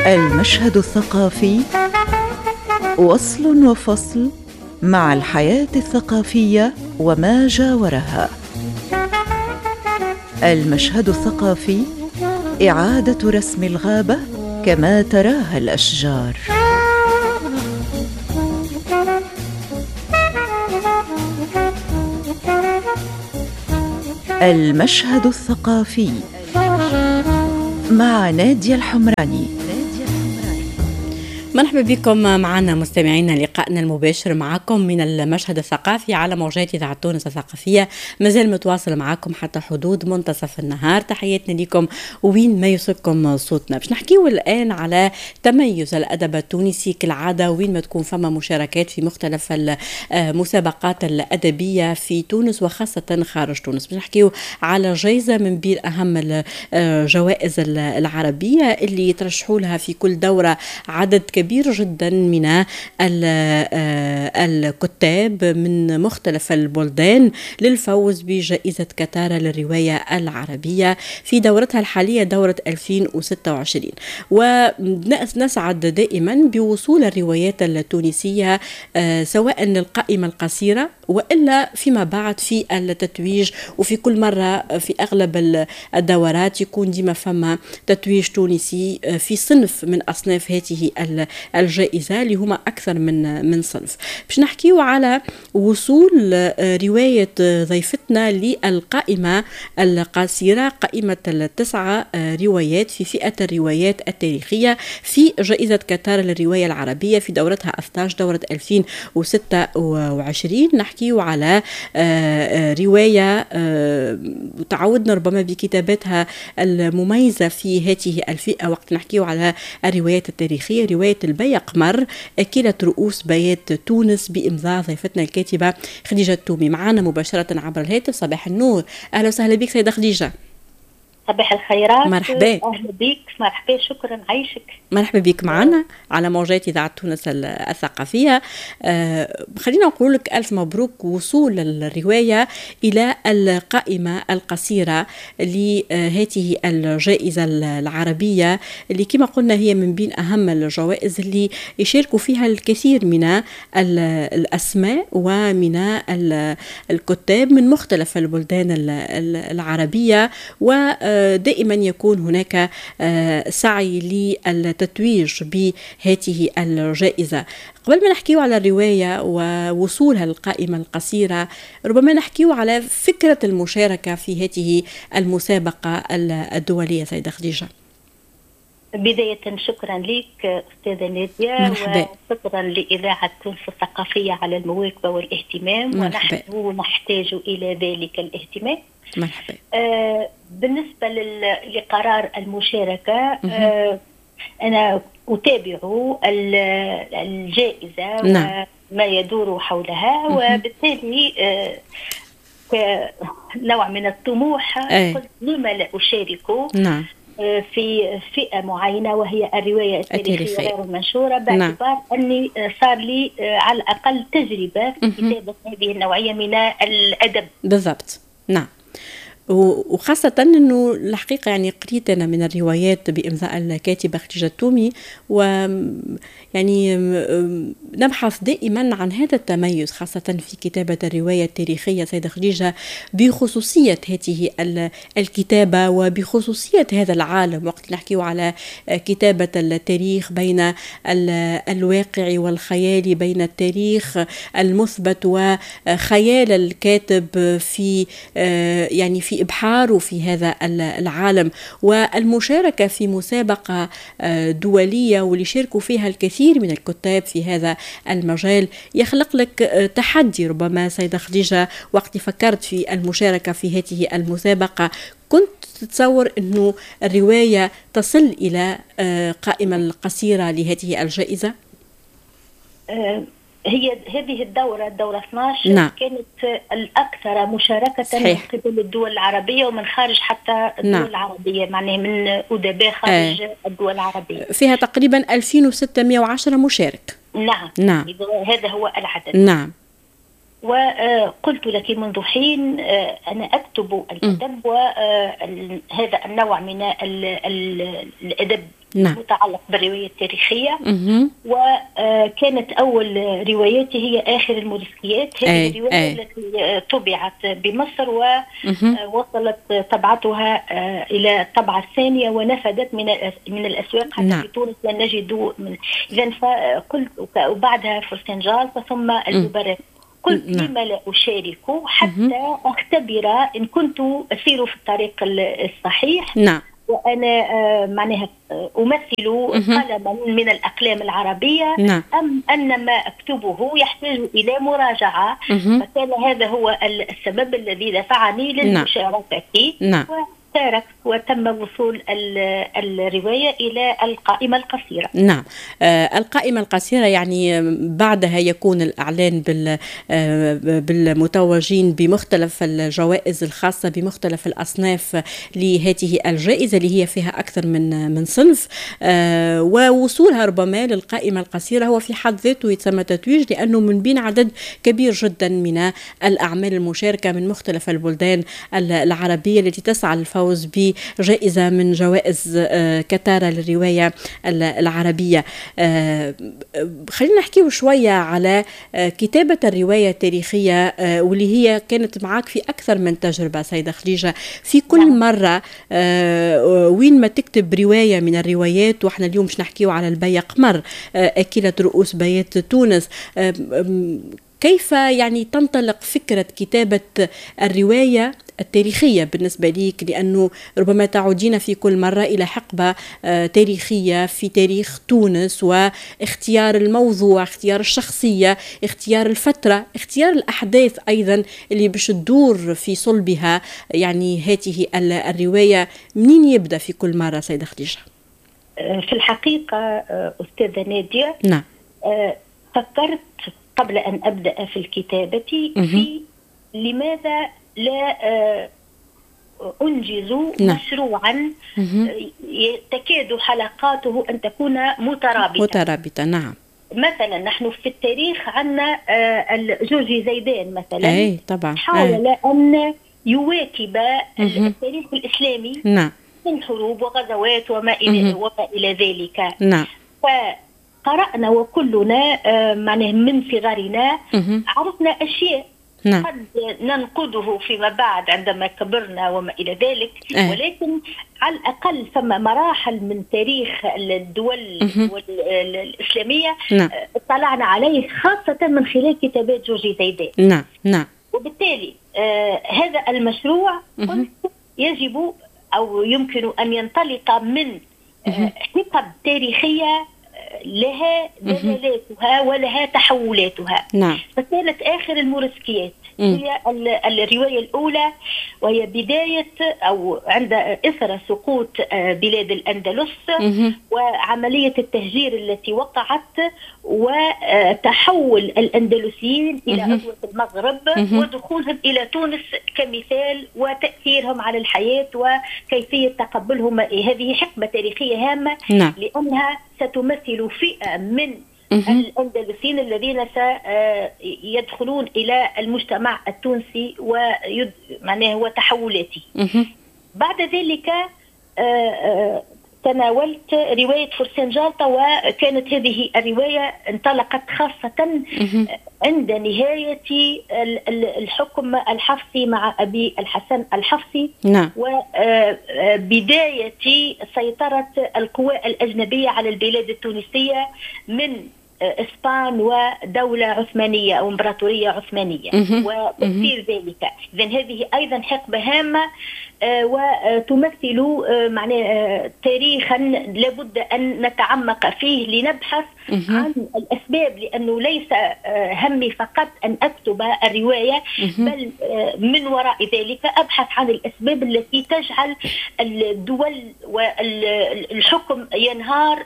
المشهد الثقافي وصل وفصل مع الحياة الثقافية وما جاورها. المشهد الثقافي إعادة رسم الغابة كما تراها الأشجار. المشهد الثقافي مع نادية الحمراني. مرحبا بكم معنا مستمعينا، لقائنا المباشر معكم من المشهد الثقافي على موجات إذاعة تونس الثقافية، مازال متواصل معكم حتى حدود منتصف النهار. تحياتنا لكم وين ما يوصلكم صوتنا. باش نحكيو الآن على تميز الأدب التونسي كالعادة، وين ما تكون فما مشاركات في مختلف المسابقات الأدبية في تونس وخاصة خارج تونس. باش نحكيو على جائزة من بين أهم الجوائز العربية اللي ترشحوا لها في كل دورة عدد كبير جدا من الكتاب من مختلف البلدان للفوز بجائزة كتارا للرواية العربية في دورتها الحالية دورة 2026. ونسعد دائما بوصول الروايات التونسية سواء للقائمة القصيرة وإلا فيما بعد في التتويج، وفي كل مرة في أغلب الدورات يكون ديما فما تتويج تونسي في صنف من أصناف هذه الجائزة اللي هما أكثر من صنف. باش نحكيو على وصول رواية ضيفتنا للقائمة القصيرة، قائمة ال9 روايات في فئة الروايات التاريخية في جائزة كتارا للرواية العربية في دورتها 12 دورة 2026. نحكيو على رواية تعودنا ربما بكتاباتها المميزة في هذه الفئة وقت نحكيو على الروايات التاريخية، رواية البي قمر أكلة رؤوس بيات تونس بإمضاء ضيفتنا الكاتبة خديجة التومي. معنا مباشرة عبر الهاتف. صباح النور، أهلا وسهلا بك سيدة خديجة. صباح الخيرات. مرحبا. أهلا بك. مرحبا، شكرا، عايشك. مرحبا بك معنا على موجات إذاعة تونس الثقافية. خلينا نقول لك ألف مبروك وصول الرواية إلى القائمة القصيرة لهذه الجائزة العربية اللي كما قلنا هي من بين أهم الجوائز اللي يشاركوا فيها الكثير من الأسماء ومن الكتاب من مختلف البلدان العربية، ودائما يكون هناك سعي للتتويج بهذه الجائزة. قبل ما نحكيو على الرواية ووصولها للقائمة القصيرة، ربما نحكيو على فكرة المشاركة في هذه المسابقة الدولية سيدة خديجة. بداية شكرا لك أستاذة نادية، مرحبا. وشكرا لإذاعة تونس الثقافية على المواكبة والاهتمام. مرحبا. ونحن نحتاج إلى ذلك الاهتمام. مرحبا. بالنسبة لقرار المشاركة، أنا أتابع الجائزة نعم. وما يدور حولها، وبالتالي كنوع من الطموح قلت لما لا أشارك. نعم. في فئة معينة وهي الرواية التاريخية غير المنشورة، باعتبار أني صار لي على الأقل تجربة في كتابة هذه النوعية من الأدب. بالضبط. نعم. وخاصة أنه الحقيقة يعني قريت أنا من الروايات بإمضاء الكاتبة خديجة التومي، ويعني نبحث دائما عن هذا التميز خاصة في كتابة الرواية التاريخية سيدة خديجة، بخصوصية هذه الكتابة وبخصوصية هذا العالم وقت نحكيه على كتابة التاريخ بين الواقع والخيال، بين التاريخ المثبت وخيال الكاتب في يعني في إبحاره في هذا العالم. والمشاركة في مسابقة دولية واللي شاركوا فيها الكثير من الكتاب في هذا المجال يخلق لك تحدي. ربما سيدة خديجة وقت فكرت في المشاركة في هذه المسابقة كنت تتصور أنه الرواية تصل إلى قائمة القصيرة لهذه الجائزة؟ هي هذه الدورة 12 نعم. كانت الأكثر مشاركة صحيح. من قبل الدول العربية ومن خارج حتى الدول نعم. العربية، معناه من أدباء خارج الدول العربية. فيها تقريبا 2610 مشارك. نعم. نعم. هذا هو العدد. نعم. وقلت لك منذ حين أنا أكتب الأدب وهذا النوع من الأدب متعلق بالرواية التاريخية. وكانت أول رواياتي هي آخر الموريسكيات، هذه الرواية التي طبعت بمصر ووصلت طبعتها إلى الطبعة الثانية ونفدت من الأسواق حتى في تونس لا نجد إذن فقلت وبعدها فرسنجال ثم البرات. قلت لما لا أشارك حتى أختبر إن كنت أسير في الطريق الصحيح. وأنا معناها أمثل قلما من الأقلام العربية أم أن ما أكتبه يحتاج إلى مراجعة. فكان هذا هو السبب الذي دفعني للمشاركة وشاركت وتم وصول الرواية إلى القائمة القصيرة. نعم. القائمة القصيرة يعني بعدها يكون الإعلان بالمتوجين بمختلف الجوائز الخاصة بمختلف الأصناف لهذه الجائزة اللي هي فيها أكثر من صنف. ووصولها ربما للقائمة القصيرة هو في حد ذاته يتسمى تتويج، لأنه من بين عدد كبير جدا من الأعمال المشاركة من مختلف البلدان العربية التي تسعى للفوز بجائزة من جوائز كتارة للرواية العربية. خلينا نحكي شوية على كتابة الرواية التاريخية واللي هي كانت معك في أكثر من تجربة سيدة خديجة. في كل مرة وين ما تكتب رواية من الروايات، وإحنا اليوم مش نحكيه على البي قمر أكلة رؤوس بيات تونس، كيف يعني تنطلق فكرة كتابة الرواية التاريخية بالنسبة ليك؟ لأنه ربما تعودين في كل مرة إلى حقبة تاريخية في تاريخ تونس، واختيار الموضوع، اختيار الشخصية، اختيار الفترة، اختيار الأحداث أيضا اللي باش تدور في صلبها يعني هذه الرواية. منين يبدأ في كل مرة سيدة خديجة؟ في الحقيقة أستاذة نادية، فكرت قبل أن أبدأ في الكتابة في لماذا لا أنجز مشروعا تكاد حلقاته أن تكون مترابطة. نعم. مثلا نحن في التاريخ عندنا جورجي زيدان مثلا طبعا حاول أن يواكب التاريخ الإسلامي من حروب وغزوات وما إلى ذلك. فقرأنا وكلنا معناه من صغرنا عرفنا أشياء قد ننقده فيما بعد عندما كبرنا وما إلى ذلك، ولكن على الأقل ثم مراحل من تاريخ الدول الإسلامية اطلعنا عليه خاصة من خلال كتابات جورجي زيدان. وبالتالي هذا المشروع يجب أو يمكن أن ينطلق من حقب تاريخية لها دلالاتها ولها تحولاتها. فكانت آخر الموريسكيات هي الرواية الأولى، وهي بداية أو عند إثر سقوط بلاد الأندلس وعملية التهجير التي وقعت وتحول الأندلسيين إلى عضوة المغرب ودخولهم إلى تونس كمثال وتأثيرهم على الحياة وكيفية تقبلهم. هذه حقبة تاريخية هامة لأنها ستمثل فئة من الأندلسيين الذين سيدخلون إلى المجتمع التونسي وتحولاته. بعد ذلك تناولت رواية فرسنجالطة، وكانت هذه الرواية انطلقت خاصة عند نهاية الحكم الحفصي مع أبي الحسن الحفصي وبداية سيطرة القوى الأجنبية على البلاد التونسية من إسبان ودولة عثمانية أو إمبراطورية عثمانية وتأثير ذلك. إذن هذه أيضا حقبة هامة وتمثل تاريخا لابد أن نتعمق فيه لنبحث عن الأسباب، لأنه ليس همي فقط أن أكتب الرواية بل من وراء ذلك أبحث عن الأسباب التي تجعل الدول والحكم ينهار.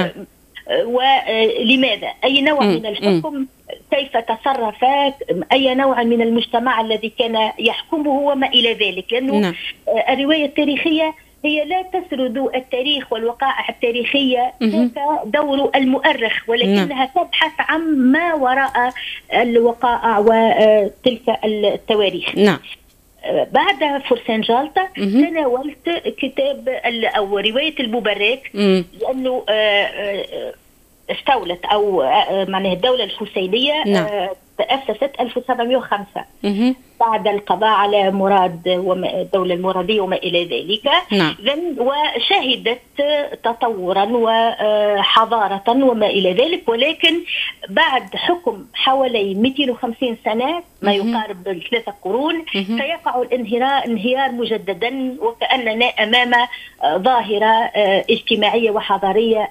ولماذا؟ أي نوع من الحكم، كيف تصرف أي نوع من المجتمع الذي كان يحكمه وما إلى ذلك. لأنه الرواية التاريخية هي لا تسرد التاريخ والوقائع التاريخية كدور المؤرخ، ولكنها تبحث عن ما وراء الوقائع وتلك التواريخ. نعم. بعد فرسنجالطة تناولت كتاب أو رواية المبرك، لأنه استولت أو معناها الدولة الحسينية تأسست 1705 بعد القضاء على مراد والدولة المرادية وما إلى ذلك. وشهدت تطورا وحضارة وما إلى ذلك، ولكن بعد حكم حوالي 250 سنة ما يقارب 3 قرون سيقع الانهيار مجددا، وكأننا أمام ظاهرة اجتماعية وحضارية